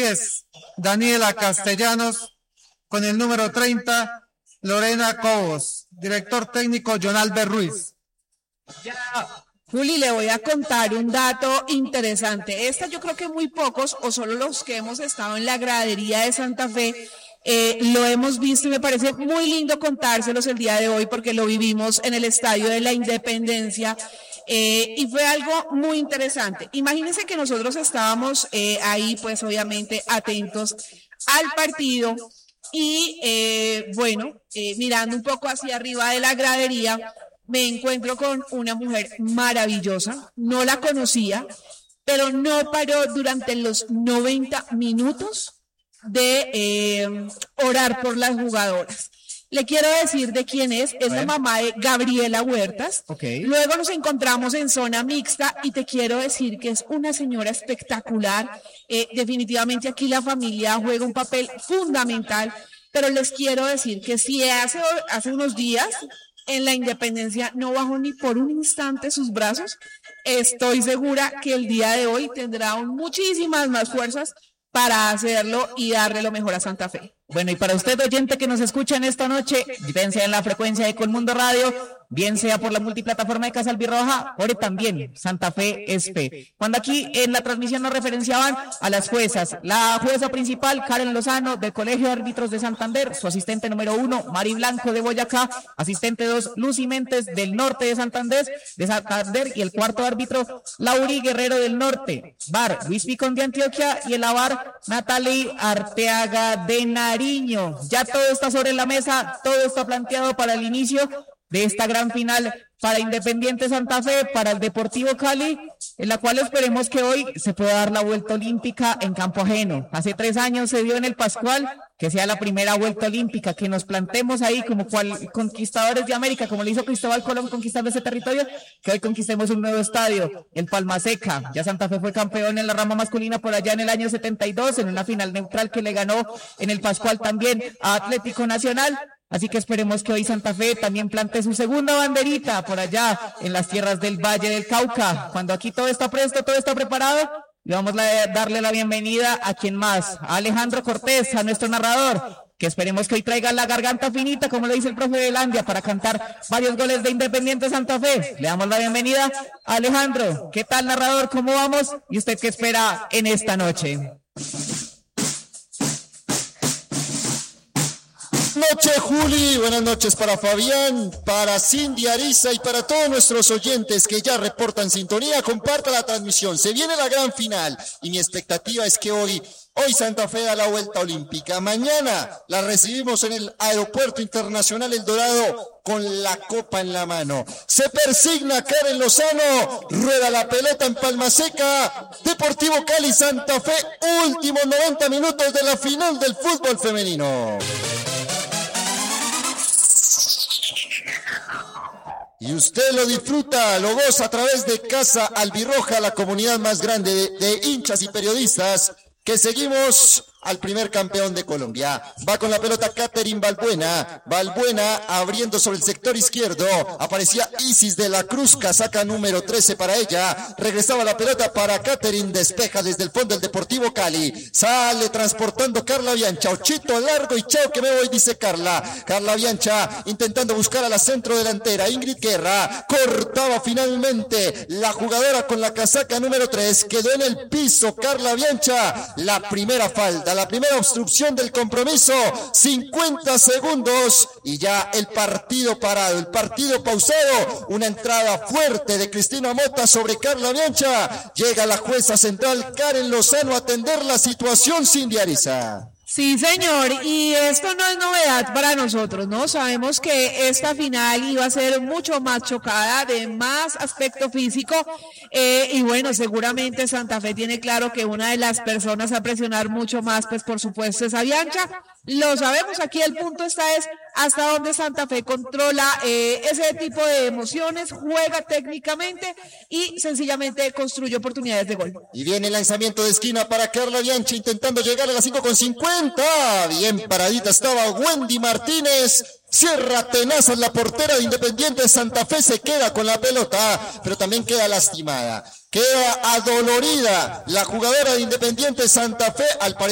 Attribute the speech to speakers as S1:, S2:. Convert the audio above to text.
S1: 10, Daniela Castellanos. Con el número 30, Lorena Cobos. Director técnico, John Albert Ruiz.
S2: Ya, Juli, le voy a contar un dato interesante. Yo creo que muy pocos, o solo los que hemos estado en la gradería de Santa Fe, lo hemos visto y me parece muy lindo contárselos el día de hoy porque lo vivimos en el Estadio de la Independencia y fue algo muy interesante. Imagínense que nosotros estábamos ahí pues obviamente atentos al partido y mirando un poco hacia arriba de la gradería me encuentro con una mujer maravillosa, no la conocía, pero no paró durante los 90 minutos de orar por las jugadoras. Le quiero decir de quién es la mamá de Gabriela Huertas.
S3: Okay.
S2: Luego nos encontramos en zona mixta y te quiero decir que es una señora espectacular. Definitivamente aquí la familia juega un papel fundamental, pero les quiero decir que si hace unos días en la Independencia no bajó ni por un instante sus brazos, estoy segura que el día de hoy tendrá muchísimas más fuerzas para hacerlo y darle lo mejor a Santa Fe.
S3: Bueno, y para usted, oyente que nos escucha en esta noche, bien sea en la frecuencia de Colmundo Radio, bien sea por la multiplataforma de Casa Albirroja, ore también, Santa Fe es fe. Cuando aquí en la transmisión nos referenciaban a las juezas, la jueza principal, Karen Lozano, del Colegio de Árbitros de Santander, su asistente número 1, Mari Blanco de Boyacá, asistente 2, Lucy Méndez del norte de Santander, y el cuarto árbitro, Lauri Guerrero del norte, VAR, Luis Picón de Antioquia, y el VAR, Natalie Arteaga de Nariño. Ya todo está sobre la mesa, todo está planteado para el inicio de esta gran final para Independiente Santa Fe, para el Deportivo Cali, en la cual esperemos que hoy se pueda dar la vuelta olímpica en campo ajeno. Hace 3 años se dio en el Pascual, que sea la primera vuelta olímpica, que nos plantemos ahí como cual conquistadores de América, como le hizo Cristóbal Colón conquistando ese territorio, que hoy conquistemos un nuevo estadio, el Palma Seca. Ya Santa Fe fue campeón en la rama masculina por allá en el año 72, en una final neutral que le ganó en el Pascual también a Atlético Nacional. Así que esperemos que hoy Santa Fe también plante su segunda banderita por allá en las tierras del Valle del Cauca. Cuando aquí todo está presto, todo está preparado, y vamos a darle la bienvenida a quien más, a Alejandro Cortés, a nuestro narrador, que esperemos que hoy traiga la garganta finita, como le dice el profe de Landia, para cantar varios goles de Independiente Santa Fe. Le damos la bienvenida a Alejandro. ¿Qué tal, narrador? ¿Cómo vamos? ¿Y usted qué espera en esta noche?
S4: Buenas noches, Juli, buenas noches para Fabián, para Cindy Ariza y para todos nuestros oyentes que ya reportan sintonía. Comparta la transmisión, se viene la gran final y mi expectativa es que hoy Santa Fe da la vuelta olímpica. Mañana la recibimos en el Aeropuerto Internacional El Dorado con la copa en la mano. Se persigna Karen Lozano, rueda la pelota en Palma Seca. Deportivo Cali, Santa Fe, últimos 90 minutos de la final del fútbol femenino. Y usted lo disfruta, lo goza a través de Casa Albirroja, la comunidad más grande de hinchas y periodistas, que seguimos al primer campeón de Colombia. Va con la pelota Catherine Balbuena abriendo sobre el sector izquierdo, aparecía Isis de la Cruz, casaca número 13 para ella, regresaba la pelota para Catherine, despeja desde el fondo del Deportivo Cali, sale transportando Carla Biancha, ochito largo y chao que me voy, dice Carla Biancha, intentando buscar a la centro delantera, Ingrid Guerra, cortaba finalmente la jugadora con la casaca número 3, quedó en el piso Carla Biancha, la primera falta, la primera obstrucción del compromiso, 50 segundos y ya el partido parado, el partido pausado, una entrada fuerte de Cristina Mota sobre Carla Biancha, llega la jueza central Karen Lozano a atender la situación, Cindy Ariza.
S2: Sí, señor, y esto no es novedad para nosotros, ¿no? Sabemos que esta final iba a ser mucho más chocada, de más aspecto físico, y bueno, seguramente Santa Fe tiene claro que una de las personas a presionar mucho más, pues por supuesto es a Biancha. Lo sabemos, aquí el punto es hasta dónde Santa Fe controla ese tipo de emociones, juega técnicamente y sencillamente construye oportunidades de gol.
S4: Y viene el lanzamiento de esquina para Carla Bianchi intentando llegar a las 5:50. Bien paradita estaba Wendy Martínez. Cierra tenazas la portera de Independiente Santa Fe, se queda con la pelota, pero también queda lastimada. Queda adolorida la jugadora de Independiente Santa Fe, al parecer.